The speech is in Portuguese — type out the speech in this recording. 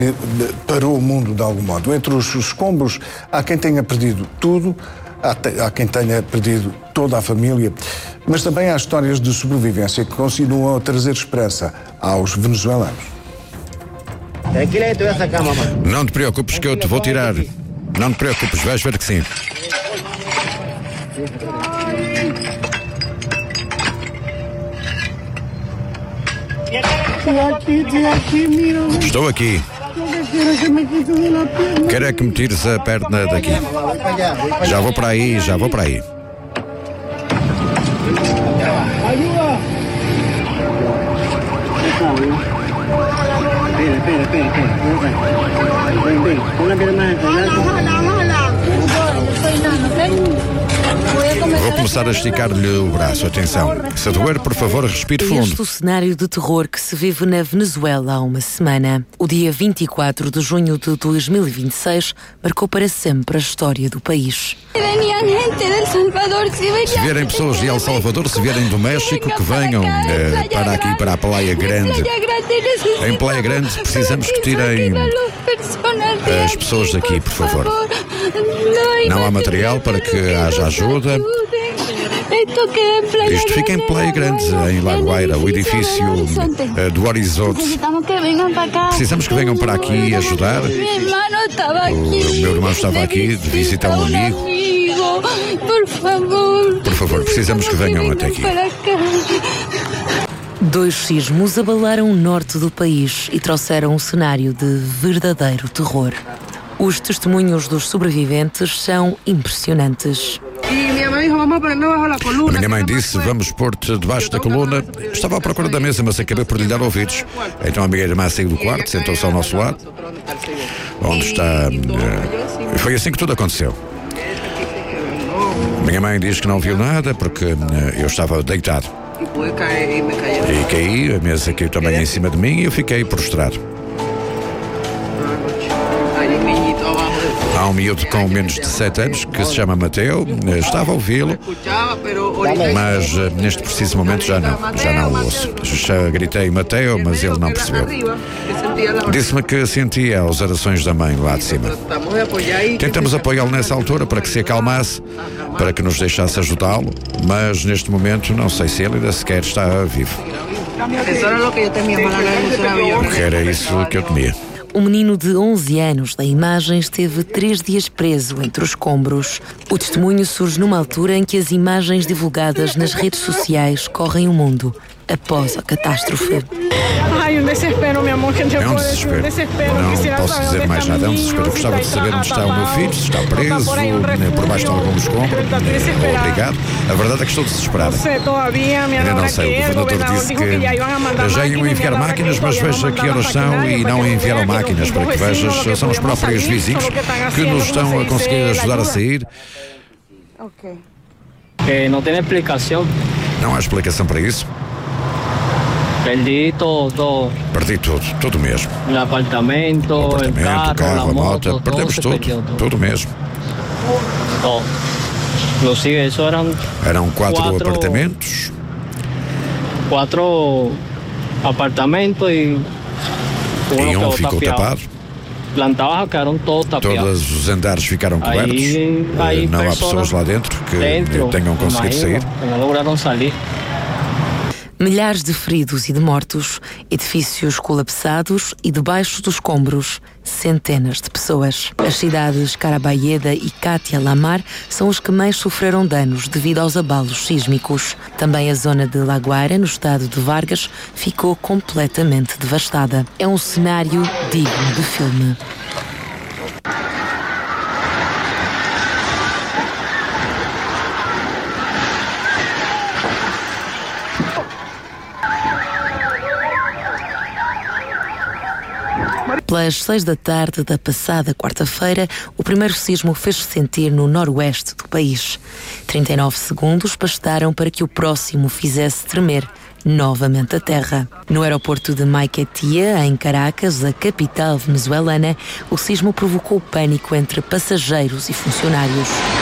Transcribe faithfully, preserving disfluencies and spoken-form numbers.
Parou o mundo de algum modo. Entre os escombros, há quem tenha perdido tudo, há, te, há quem tenha perdido toda a família, mas também há histórias de sobrevivência que continuam a trazer esperança aos venezuelanos. Não te preocupes que eu te vou tirar. Não te preocupes, vais ver que sim. Estou aqui. Quero é que me tires a perna daqui. Já vou para aí, já vou para aí. Vou começar a esticar-lhe o braço. Atenção. Se doer, por favor, respire fundo. Este é o cenário de terror que se vive na Venezuela há uma semana. O dia vinte e quatro de junho de dois mil e vinte e seis marcou para sempre a história do país. Se vierem pessoas de El Salvador, se vierem do México, que venham eh, para aqui, para a Praia Grande. Em Praia Grande precisamos que tirem as pessoas daqui, por favor. Não há material para que haja ajuda. Isto fica em Praia Grande, em La Guaira, o edifício uh, do Horizonte. Precisamos que venham para aqui ajudar. O meu irmão estava aqui de visitar um amigo. Por favor. Por favor, precisamos que venham até aqui. Dois sismos abalaram o norte do país e trouxeram um cenário de verdadeiro terror. Os testemunhos dos sobreviventes são impressionantes. A minha mãe disse, vamos pôr-te debaixo da coluna. Estava à procura da mesa, mas acabei por lhe dar ouvidos. Então a minha irmã saiu do quarto, sentou-se ao nosso lado. Onde está... Uh, foi assim que tudo aconteceu. Minha mãe diz que não viu nada porque uh, eu estava deitado. E caí, a mesa caiu também em cima de mim e eu fiquei prostrado. Há um miúdo com menos de sete anos que se chama Mateo, estava a ouvi-lo, mas uh, neste preciso momento já não, já não o ouço. Já gritei Mateo, mas ele não percebeu. Disse-me que sentia as orações da mãe lá de cima. Tentamos apoiá-lo nessa altura para que se acalmasse, para que nos deixasse ajudá-lo, mas neste momento não sei se ele ainda sequer está vivo. Porque era isso que eu temia. O menino de onze anos da imagem esteve três dias preso entre os escombros. O testemunho surge numa altura em que as imagens divulgadas nas redes sociais correm o mundo após a catástrofe. Ai, um desespero, meu amor, que eu É um desespero. Um desespero. Não posso dizer mais nada. É um desespero. Eu gostava de saber onde está o meu filho, se está preso, por baixo de algum escombro. Obrigado. A verdade é que estou desesperado. Eu não sei. O governador disse que já iam enviar máquinas, mas veja que horas são e não enviaram máquinas. Para que vejas, são os próprios vizinhos que nos estão a conseguir ajudar a sair. Que não tem explicação. Não há explicação para isso. Perdi todo. Perdi tudo, tudo mesmo. O apartamento, o apartamento, o carro, o carro, a a moto, moto, perdemos tudo, tudo, tudo mesmo. Todo. Inclusive, isso eram. Eram quatro, quatro apartamentos. Quatro apartamentos e. E um ficou tapiado. tapado. Planta baja ficaram todos tapiados. Todos os andares ficaram cobertos. Aí, aí não há pessoas lá dentro que dentro, tenham conseguido imagino, sair. Não lograram sair. Milhares de feridos e de mortos, edifícios colapsados e debaixo dos escombros, centenas de pessoas. As cidades Carabayeda e Katia Lamar são os que mais sofreram danos devido aos abalos sísmicos. Também a zona de La Guaira, no estado de Vargas, ficou completamente devastada. É um cenário digno de filme. Pelas seis da tarde da passada quarta-feira, o primeiro sismo fez-se sentir no noroeste do país. trinta e nove segundos bastaram para que o próximo fizesse tremer novamente a terra. No aeroporto de Maiquetía, em Caracas, a capital venezuelana, o sismo provocou pânico entre passageiros e funcionários.